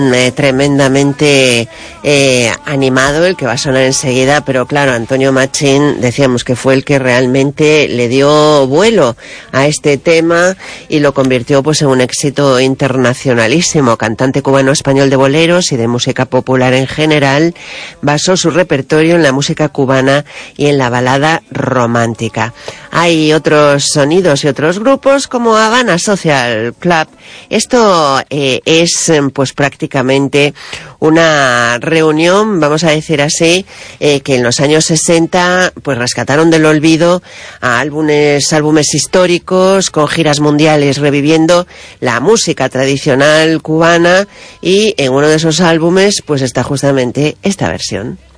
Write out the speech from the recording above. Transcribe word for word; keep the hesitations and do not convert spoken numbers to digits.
Eh, tremendamente eh, animado, el que va a sonar enseguida, pero claro, Antonio Machín decíamos que fue el que realmente le dio vuelo a este tema y lo convirtió pues en un éxito internacionalísimo. Cantante cubano-español de boleros y de música popular en general, basó su repertorio en la música cubana y en la balada romántica. Hay otros sonidos y otros grupos como Havana Social Club. Esto eh, es pues prácticamente una reunión, vamos a decir así, eh, que en los años sesenta pues rescataron del olvido a álbumes, álbumes históricos con giras mundiales reviviendo la música tradicional cubana, y en uno de esos álbumes pues está justamente esta versión.